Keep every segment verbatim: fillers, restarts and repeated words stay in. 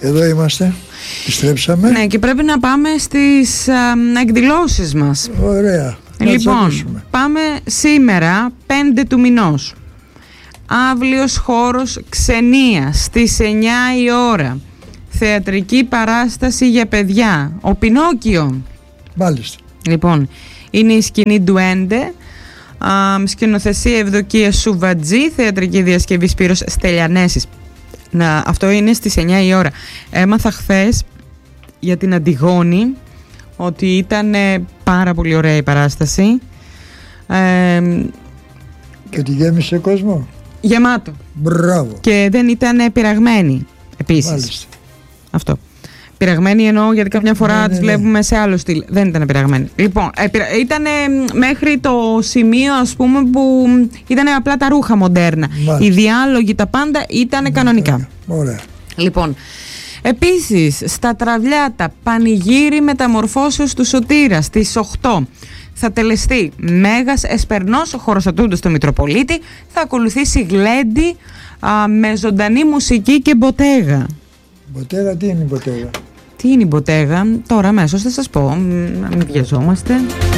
Εδώ είμαστε, επιστρέψαμε. Ναι, και πρέπει να πάμε στις α, εκδηλώσεις μας. Ωραία. Λοιπόν, πάμε σήμερα, πέντε του μηνός. Αύλιος χώρος Ξενία, στις εννιά η ώρα. Θεατρική παράσταση για παιδιά. Ο Πινόκιο. Μάλιστα. Λοιπόν, είναι η σκηνή Ντουέντε. Uh, σκηνοθεσία Ευδοκία Σουβατζή, θεατρική διασκευή Σπύρος Στελιανέσης. Να, αυτό είναι στις εννιά η ώρα. Έμαθα χθες για την Αντιγόνη ότι ήταν ε, πάρα πολύ ωραία η παράσταση. Ε, και τη γέμισε κόσμο. Γεμάτο. Μπράβο. Και δεν ήταν πειραγμένη επίσης. Μάλιστα. Αυτό. Πειραγμένη εννοώ, γιατί καμιά φορά ναι, τις ναι, βλέπουμε ναι. σε άλλο στυλ. Δεν ήταν πειραγμένη. Λοιπόν, ε, ήταν μέχρι το σημείο, ας πούμε, που ήταν απλά τα ρούχα μοντέρνα. Μάλιστα. Οι διάλογοι, τα πάντα ήταν κανονικά. Ωραία. Λοιπόν, επίσης, στα Τραβλιάτα, πανηγύρι μεταμορφώσεως του Σωτήρα στις οκτώ. Θα τελεστεί Μέγας Εσπερνός, χοροσατούντος στο Μητροπολίτη. Θα ακολουθήσει Γλέντι α, με ζωντανή μουσική και μποτέγα. Μποτέγα, τι είναι η μποτέγα? Τι είναι η μποτέγα, τώρα αμέσως θα σας πω, να μην βιαζόμαστε.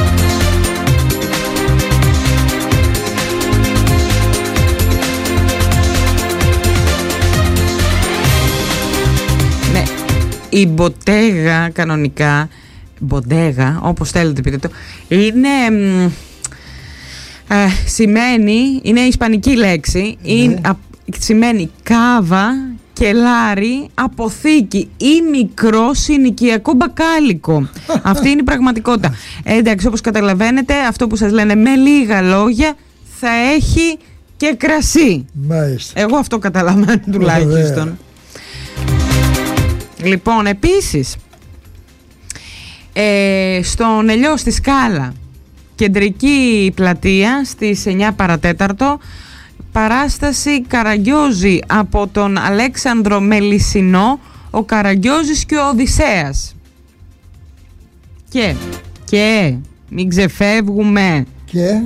Ναι, η μποτέγα κανονικά, μποτέγα, όπως θέλετε πείτε το, είναι, ε, σημαίνει, είναι ισπανική λέξη, ναι. είναι, α, σημαίνει κάβα, κελάρι, αποθήκη ή μικρό συνοικιακό μπακάλικο. Αυτή είναι η πραγματικότητα. Ε, εντάξει, όπως καταλαβαίνετε, αυτό που σας λένε με λίγα λόγια, θα έχει και κρασί. Μάλιστα. Εγώ αυτό καταλαβαίνω τουλάχιστον. Λοιπόν, επίσης, ε, στον Ελιό, στη Σκάλα, κεντρική πλατεία, στις εννιά παρατέταρτο, παράσταση Καραγκιόζη από τον Αλέξανδρο Μελισσινό, ο Καραγκιόζης και ο Οδυσσέας. Και, και, μην ξεφεύγουμε. Και.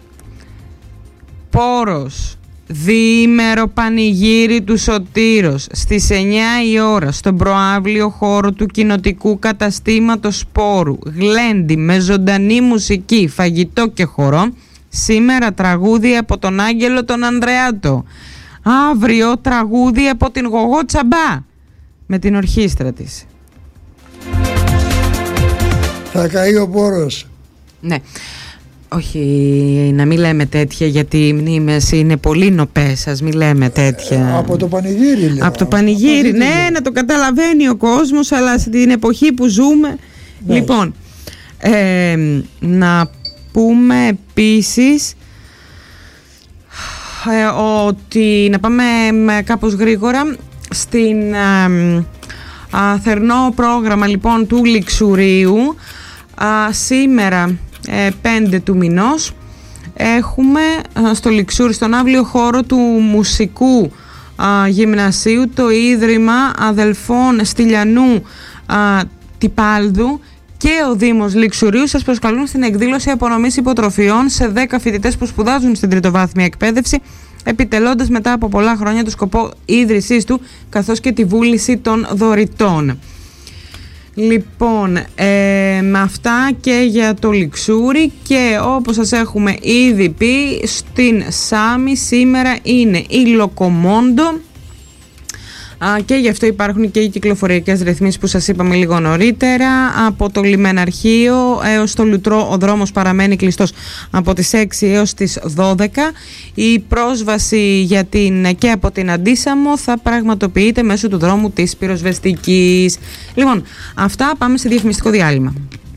Πόρος, διήμερο πανηγύρι του Σωτήρος, στις εννιά η ώρα, στον προαύλιο χώρο του κοινοτικού καταστήματος Σπόρου. Γλέντι με ζωντανή μουσική, φαγητό και χορό. Σήμερα τραγούδι από τον Άγγελο τον Ανδρεάτο. Αύριο τραγούδι από την Γογό Τσαμπά με την ορχήστρα της. Θα καεί ο πόρος. Ναι. Όχι, να μην λέμε τέτοια, γιατί οι μνήμες είναι πολύ νοπές. Ας μην λέμε τέτοια. Ε, από το πανηγύρι λέω. Από το πανηγύρι, ναι, λέω. Να το καταλαβαίνει ο κόσμος, αλλά στην εποχή που ζούμε. Ναι. Λοιπόν, ε, να πούμε επίσης ε, ότι να πάμε κάπως γρήγορα στην ε, α, θερινό πρόγραμμα λοιπόν του Λιξουρίου. Α, σήμερα ε, πέντε του μηνός έχουμε α, στο Λιξούρι, στον αύλιο χώρο του μουσικού α, γυμνασίου, το Ίδρυμα Αδελφών Στυλιανού α, Τυπάλδου και ο Δήμος Λιξουρίου σας προσκαλούν στην εκδήλωση απονομής υποτροφιών σε δέκα φοιτητές που σπουδάζουν στην τριτοβάθμια εκπαίδευση, επιτελώντας μετά από πολλά χρόνια το σκοπό ίδρυσής του, καθώς και τη βούληση των δωρητών. Λοιπόν, ε, με αυτά και για το Λιξούρι, και όπως σας έχουμε ήδη πει, στην Σάμι σήμερα είναι η Λοκομόντο. Α, και γι' αυτό υπάρχουν και οι κυκλοφοριακές ρυθμίσεις που σας είπαμε λίγο νωρίτερα. Από το Λιμεναρχείο έως το Λουτρό ο δρόμος παραμένει κλειστός από τις έξι έως τις δώδεκα. Η πρόσβαση για την, και από την Αντίσαμο θα πραγματοποιείται μέσω του δρόμου της Πυροσβεστικής. Λοιπόν, αυτά, πάμε σε διαφημιστικό διάλειμμα.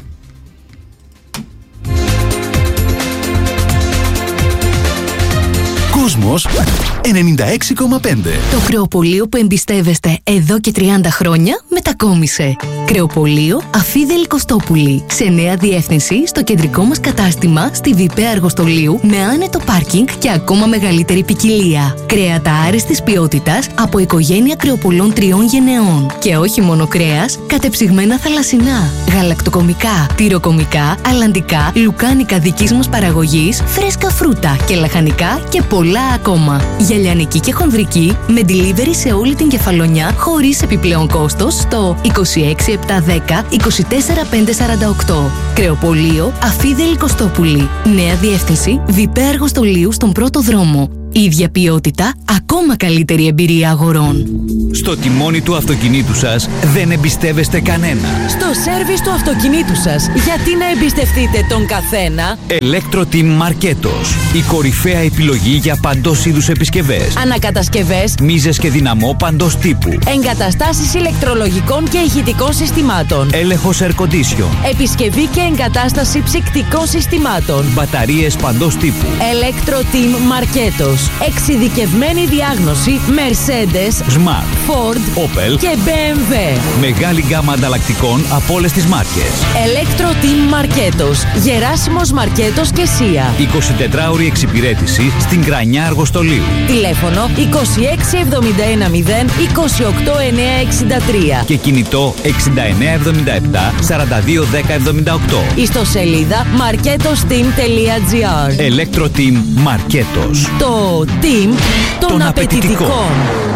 Κόσμος ενενήντα έξι κόμμα πέντε. Το κρεοπωλείο που εμπιστεύεστε εδώ και τριάντα χρόνια μετακόμισε. Κρεοπωλείο Αφίδελη Κωστόπουλη. Σε νέα διεύθυνση στο κεντρικό μας κατάστημα στη Βιπέ Αργοστολίου, με άνετο πάρκινγκ και ακόμα μεγαλύτερη ποικιλία. Κρέατα άριστης ποιότητας από οικογένεια κρεοπωλών τριών γενεών. Και όχι μόνο κρέας, κατεψυγμένα θαλασσινά, γαλακτοκομικά, τυροκομικά, αλλαντικά, λουκάνικα δικής μας παραγωγής, φρέσκα φρούτα και λαχανικά και πολλά ακόμα. Για λιανική και χονδρική, με delivery σε όλη την Κεφαλονιά, χωρίς επιπλέον κόστος, στο είκοσι έξι επτακόσια δέκα είκοσι τέσσερα πεντακόσια σαράντα οκτώ. Κρεοπολείο Αφίδελη Κωστόπουλη. Νέα διεύθυνση Βιπέ Αργοστολίου στον πρώτο δρόμο. Ίδια ποιότητα, ακόμα καλύτερη εμπειρία αγορών. Στο τιμόνι του αυτοκινήτου σας δεν εμπιστεύεστε κανένα. Στο σέρβις του αυτοκινήτου σας, γιατί να εμπιστευτείτε τον καθένα? Electro-Team Marketos. Η κορυφαία επιλογή για παντός είδους επισκευές. Ανακατασκευές, μίζες και δυναμό παντός τύπου. εγκαταστάσεις ηλεκτρολογικών και ηχητικών συστημάτων. Έλεγχος air condition. Επισκευή και εγκατάσταση ψυκτικών συστημάτων. Μπαταρίες παντός τύπου. Electro-Team Marketos. Εξειδικευμένη διάγνωση Mercedes, Smart, Ford, Opel και μπι εμ ντάμπλιου. Μεγάλη γκάμα ανταλλακτικών από όλες τις μάρκες. Electro-Team Marketos. Γεράσιμος Μαρκέτος και Σία. εικοσιτετράωρη εξυπηρέτηση στην Κρανιά Αργοστολίου. Τηλέφωνο είκοσι έξι εβδομήντα ένα μηδέν είκοσι οκτώ εννιακόσια εξήντα τρία. Και κινητό εξήντα εννέα εβδομήντα επτά σαράντα δύο δέκα εβδομήντα οκτώ. Ιστοσελίδα marketosteam τελεία τζι άρ. Electro-Team Marketos. Το team των, των απαιτητικών. απαιτητικών.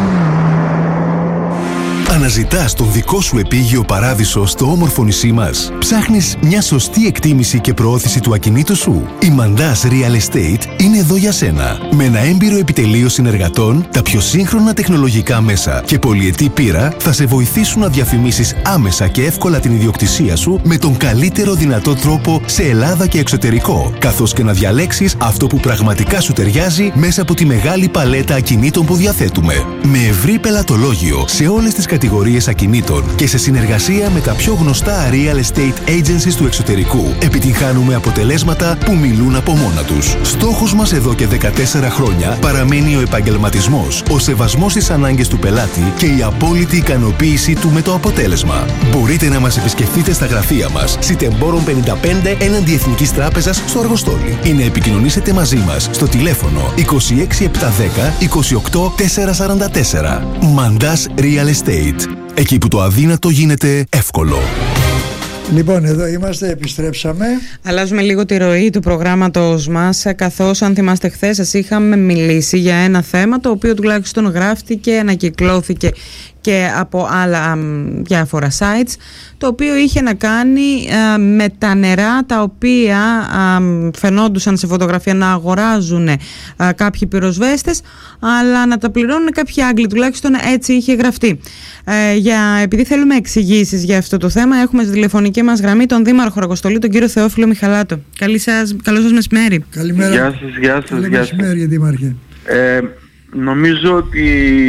Αναζητάς τον δικό σου επίγειο παράδεισο στο όμορφο νησί μας? Ψάχνεις μια σωστή εκτίμηση και προώθηση του ακινήτου σου? Η Mandas Real Estate είναι εδώ για σένα. Με ένα έμπειρο επιτελείο συνεργατών, τα πιο σύγχρονα τεχνολογικά μέσα και πολυετή πείρα θα σε βοηθήσουν να διαφημίσεις άμεσα και εύκολα την ιδιοκτησία σου με τον καλύτερο δυνατό τρόπο σε Ελλάδα και εξωτερικό, καθώς και να διαλέξεις αυτό που πραγματικά σου ταιριάζει μέσα από τη μεγάλη παλέτα ακινήτων που διαθέτουμε. Με ευρύ πελατολόγιο σε όλες τις κατηγορίες ακινήτων και σε συνεργασία με τα πιο γνωστά real estate agencies του εξωτερικού, επιτυγχάνουμε αποτελέσματα που μιλούν από μόνα τους. Στόχος μας εδώ και δεκατέσσερα χρόνια παραμένει ο επαγγελματισμός, ο σεβασμός στις ανάγκες του πελάτη και η απόλυτη ικανοποίησή του με το αποτέλεσμα. Μπορείτε να μας επισκεφτείτε στα γραφεία μας, Σιτεμπόρων πενήντα πέντε έναντι Εθνικής Τράπεζας στο Αργοστόλι, ή να επικοινωνήσετε μαζί μας στο τηλέφωνο είκοσι έξι επτακόσια δέκα είκοσι οκτώ τετρακόσια σαράντα τέσσερα. Mandas Real Estate. Εκεί που το αδύνατο γίνεται εύκολο. Λοιπόν, εδώ είμαστε, επιστρέψαμε. Αλλάζουμε λίγο τη ροή του προγράμματος μας, καθώς αν θυμάστε χθες σας είχαμε μιλήσει για ένα θέμα το οποίο τουλάχιστον γράφτηκε, ανακυκλώθηκε και από άλλα διάφορα sites, το οποίο είχε να κάνει α, με τα νερά τα οποία α, φαινόντουσαν σε φωτογραφία να αγοράζουν α, κάποιοι πυροσβέστες, αλλά να τα πληρώνουν κάποιοι Άγγλοι, τουλάχιστον έτσι είχε γραφτεί. Ε, για, επειδή θέλουμε εξηγήσεις για αυτό το θέμα, έχουμε στη τηλεφωνική μας γραμμή τον Δήμαρχο Αργοστολίου, τον κύριο Θεόφιλο Μιχαλάτο. Καλή σας, καλό σας μεσημέρι. Καλημέρα. Γεια σας, γεια σας. Καλό γεια σας. μεσημέρι, Δήμαρχε. Ε, νομίζω ότι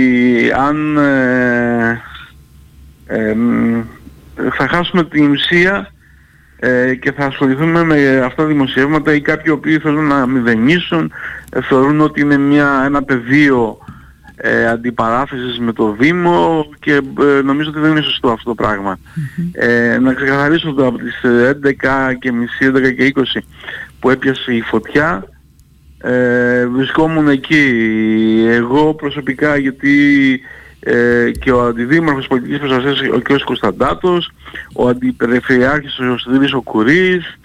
αν ε, ε, θα χάσουμε την ουσία ε, και θα ασχοληθούμε με αυτά τα δημοσιεύματα, ή κάποιοι οποίοι θέλουν να μηδενίσουν, ε, θεωρούν ότι είναι μια, ένα πεδίο ε, αντιπαράθεσης με το Δήμο, και ε, νομίζω ότι δεν είναι σωστό αυτό το πράγμα. Mm-hmm. Ε, να ξεκαθαρίσω ότι από τις έντεκα και μισή, έντεκα και είκοσι που έπιασε η φωτιά, Ε, βρισκόμουν εκεί εγώ προσωπικά, γιατί ε, και ο Αντιδήμαρχος Πολιτικής Προστασίας ο κ. Κωνσταντάτος, ο Αντιπεριφερειάρχης ο Στρίδης ο Κουρής,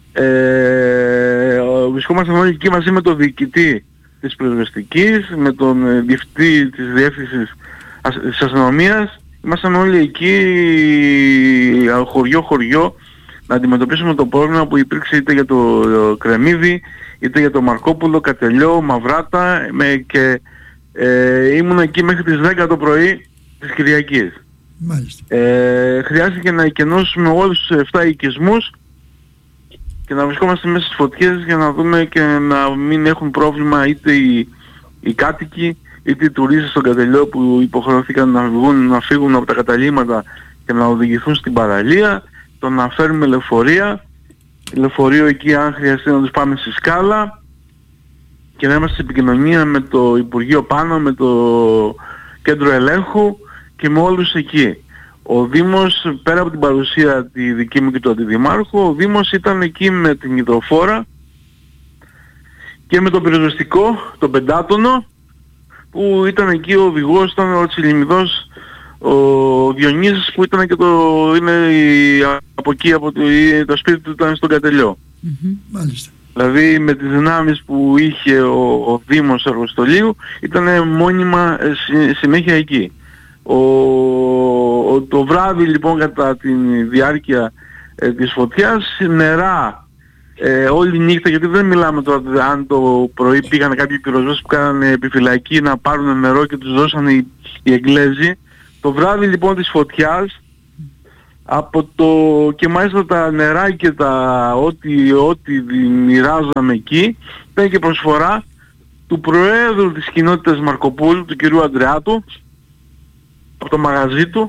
ε, βρισκόμασταν όλοι εκεί μαζί με τον διοικητή της πυροσβεστικής, με τον διευθυντή της διεύθυνσης της αστυνομίας. Ήμασταν όλοι εκεί χωριό-χωριό να αντιμετωπίσουμε το πρόβλημα που υπήρξε, είτε για το Κρεμμύδι, είτε για το Μαρκόπουλο, Κατελιό, Μαυράτα, με, και ε, ήμουν εκεί μέχρι τις δέκα το πρωί της Κυριακής. Μάλιστα. Ε, χρειάστηκε να εκενώσουμε όλους τους επτά οικισμούς και να βρισκόμαστε μέσα στις φωτιές για να δούμε και να μην έχουν πρόβλημα είτε οι, οι κάτοικοι, είτε οι τουρίστες στον Κατελιό που υποχρεώθηκαν να, βγουν, να φύγουν από τα καταλύματα και να οδηγηθούν στην παραλία, το να φέρουμε λεωφορεία, λεωφορείο εκεί αν χρειαστεί να τους πάμε στη Σκάλα, και να είμαστε σε επικοινωνία με το Υπουργείο πάνω, με το Κέντρο Ελέγχου και με όλους εκεί. Ο Δήμος, πέρα από την παρουσία τη δική μου και του Αντιδημάρχου, ο Δήμος ήταν εκεί με την υδροφόρα και με τον πυροσβεστικό, τον πεντάτονο, που ήταν εκεί ο οδηγός, ήταν ο Τσιλιμιδός, ο Διονύσης, που ήταν και το, είναι η, από εκεί, από το, η, το σπίτι του ήταν στον Κατελιό. Mm-hmm. Μάλιστα. Δηλαδή με τις δυνάμεις που είχε ο, ο Δήμος Αργοστολίου ήταν μόνιμα ε, συ, συνέχεια εκεί. Ο, ο, το βράδυ λοιπόν κατά τη διάρκεια ε, της φωτιάς νερά ε, όλη νύχτα, γιατί δεν μιλάμε τώρα αν το πρωί πήγανε κάποιοι πυροσβέστες που κάνανε επιφυλακή να πάρουν νερό και τους δώσανε οι, οι Εγγλέζοι. Το βράδυ λοιπόν της φωτιάς από το, και μάλιστα τα νερά και τα ό,τι, ό,τι μοιράζαμε εκεί ήταν και προσφορά του Προέδρου της κοινότητας Μαρκοπούλου, του κυρίου Αντρεάτου, από το μαγαζί του,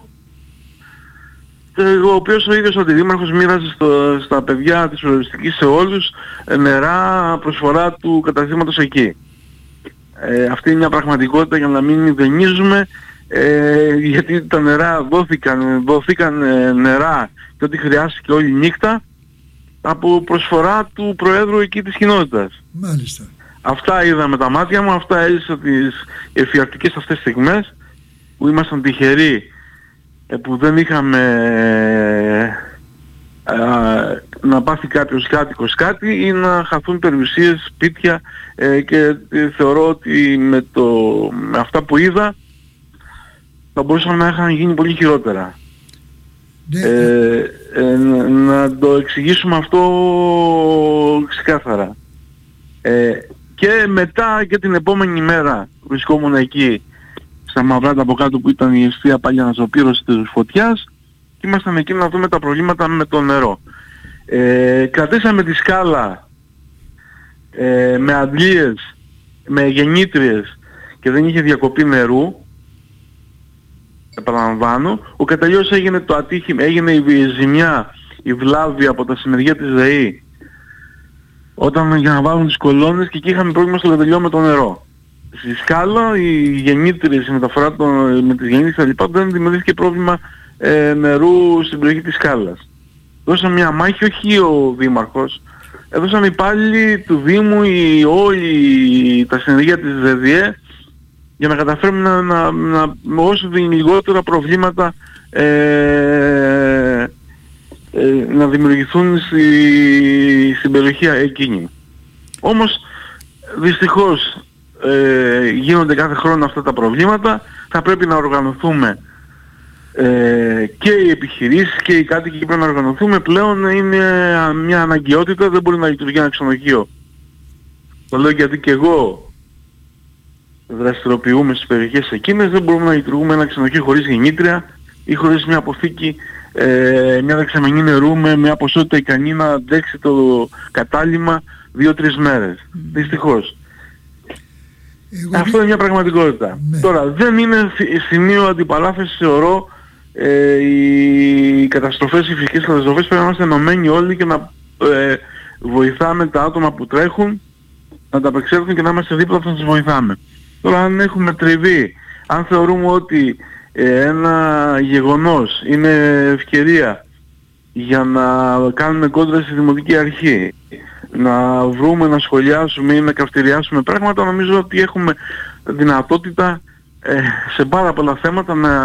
ο οποίος ο ίδιος ο αντιδήμαρχος μοίραζε στο, στα παιδιά της προοριστικής σε όλους νερά προσφορά του καταστήματος εκεί. Ε, αυτή είναι μια πραγματικότητα για να μην μηδενίζουμε. Ε, γιατί τα νερά δόθηκαν, δόθηκαν ε, νερά και ό,τι χρειάστηκε όλη νύχτα από προσφορά του Προέδρου εκεί της κοινότητας. Μάλιστα. Αυτά είδα με τα μάτια μου, αυτά έζησα τις εφιαλτικές αυτές στιγμές που ήμασταν τυχεροί ε, που δεν είχαμε ε, ε, να πάθει κάποιος κάτοικος κάτι ή να χαθούν περιουσίες, σπίτια ε, και ε, θεωρώ ότι με, το, με αυτά που είδα θα μπορούσαν να είχαν γίνει πολύ χειρότερα. Ναι. Ε, ε, να το εξηγήσουμε αυτό ξεκάθαρα. Ε, και μετά και την επόμενη μέρα βρισκόμουν εκεί στα Μαυράτα από κάτω που ήταν η εστία πάλι αναζωπήρωση της φωτιάς και ήμασταν εκεί να δούμε τα προβλήματα με το νερό. Ε, κρατήσαμε τη σκάλα ε, με αντλίες, με γεννήτριες και δεν είχε διακοπή νερού. Επαναλαμβάνω, ο καταλλιώς έγινε το ατύχημα, έγινε η ζημιά, η βλάβη από τα συνεργεία της ΔΕΗ όταν για να βάλουν τις κολόνες και εκεί είχαμε πρόβλημα στο λεβελιό με το νερό. Στη σκάλα οι γεννήτριες, η μεταφορά των, με τις γεννήτριες λοιπά δεν δημιουργήθηκε πρόβλημα ε, νερού στην περιοχή της σκάλας. Δώσαμε μια μάχη, όχι ο Δήμαρχος, έδωσαν οι υπάλληλοι του Δήμου, οι, όλοι τα συνεργεία της ΔΕΔΙΕ για να καταφέρουμε να, να, να όσο λιγότερα προβλήματα ε, ε, να δημιουργηθούν στη, στην περιοχή εκείνη. Όμως δυστυχώς ε, γίνονται κάθε χρόνο αυτά τα προβλήματα, θα πρέπει να οργανωθούμε ε, και οι επιχειρήσεις και οι κάτοικοι πρέπει να οργανωθούμε. Πλέον είναι μια αναγκαιότητα, δεν μπορεί να λειτουργεί ένα ξενοδοχείο. Το λέω γιατί και εγώ δραστηριοποιούμε στις περιοχές εκείνες, δεν μπορούμε να λειτουργούμε ένα ξενοδοχείο χωρίς γεννήτρια ή χωρίς μια αποθήκη, ε, μια δεξαμενή νερού με μια ποσότητα ικανή να αντέξει το κατάλημα δύο-τρεις μέρες. Mm. Δυστυχώς. Εγώ... Αυτό είναι μια πραγματικότητα. Ναι. Τώρα δεν είναι σημείο αντιπαράθεσης, θεωρώ, ε, οι καταστροφές, οι φυσικές καταστροφές πρέπει να είμαστε ενωμένοι όλοι και να ε, βοηθάμε τα άτομα που τρέχουν να τα απεξέλθουν και να είμαστε δίπλα να τους βοηθάμε. Τώρα αν έχουμε τριβή, αν θεωρούμε ότι ε, ένα γεγονός είναι ευκαιρία για να κάνουμε κόντρα στη Δημοτική Αρχή, να βρούμε, να σχολιάσουμε ή να καυτηριάσουμε πράγματα, νομίζω ότι έχουμε δυνατότητα ε, σε πάρα πολλά θέματα να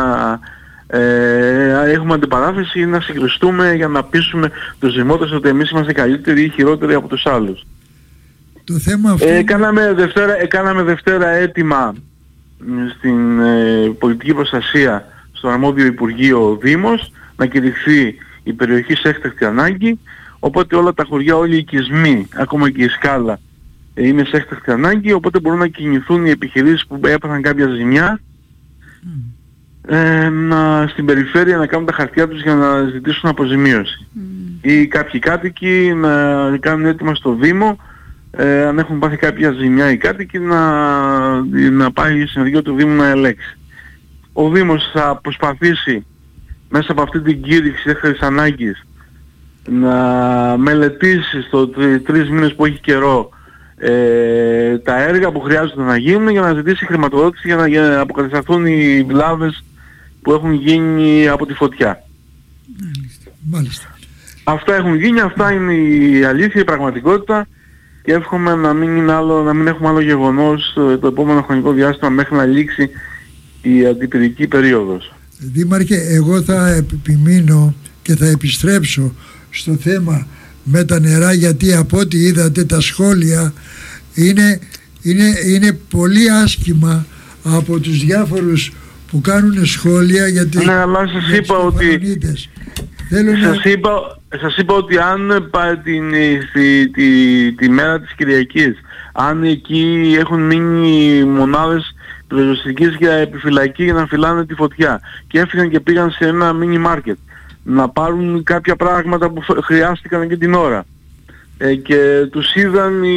ε, έχουμε αντιπαράθεση ή να συγκριστούμε για να πείσουμε τους δημότες ότι εμείς είμαστε καλύτεροι ή χειρότεροι από τους άλλους. Το θέμα αυτό... Ε, κάναμε, Δευτέρα, ε, κάναμε Δευτέρα αίτημα στην ε, πολιτική προστασία στο αρμόδιο Υπουργείο ο Δήμος να κηρυχθεί η περιοχή σε έκτακτη ανάγκη, οπότε όλα τα χωριά, όλοι οι οικισμοί, ακόμα και η σκάλα ε, είναι σε έκτακτη ανάγκη, οπότε μπορούν να κινηθούν οι επιχειρήσεις που έπαθαν κάποια ζημιά mm. ε, να, στην περιφέρεια να κάνουν τα χαρτιά τους για να ζητήσουν αποζημίωση. Mm. Ή κάποιοι κάτοικοι να κάνουν έτοιμα στο Δήμο, Ε, αν έχουν πάθει κάποια ζημιά οι κάτοικοι να, να πάει η συνεργείο του Δήμου να ελέξει. Ο Δήμος θα προσπαθήσει μέσα από αυτή την κήρυξη έκτακτης ανάγκης να μελετήσει στο τρι, τρεις μήνες που έχει καιρό ε, τα έργα που χρειάζονται να γίνουν για να ζητήσει χρηματοδότηση για να, για να αποκατασταθούν οι βλάβες που έχουν γίνει από τη φωτιά. Μάλιστα. Μάλιστα. Αυτά έχουν γίνει, αυτά είναι η αλήθεια, η πραγματικότητα. Και εύχομαι να μην, είναι άλλο, να μην έχουμε άλλο γεγονός το επόμενο χρονικό διάστημα μέχρι να λήξει η αντιπυρική περίοδος. Δήμαρχε, εγώ θα επιμείνω και θα επιστρέψω στο θέμα με τα νερά, γιατί από ό,τι είδατε τα σχόλια είναι, είναι, είναι πολύ άσχημα από τους διάφορους που κάνουν σχόλια, γιατί ναι, αλλά σας είπα ότι σας, να... είπα, σας είπα ότι αν πάει την, τη, τη, τη μέρα της Κυριακής, αν εκεί έχουν μείνει μονάδες πυροσβεστικής για επιφυλακή για να φυλάνε τη φωτιά και έφυγαν και πήγαν σε ένα μίνι μάρκετ να πάρουν κάποια πράγματα που χρειάστηκαν και την ώρα, ε, και τους είδαν οι